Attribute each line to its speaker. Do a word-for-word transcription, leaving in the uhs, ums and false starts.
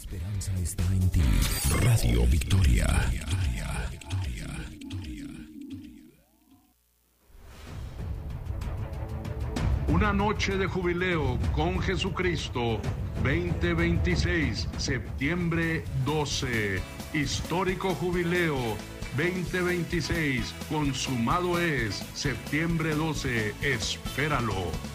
Speaker 1: esperanza está en ti. Radio Victoria.
Speaker 2: Una noche de jubileo con Jesucristo, veinte veintiséis, septiembre doce. Histórico jubileo, veinte veintiséis, consumado es, septiembre doce, espéralo.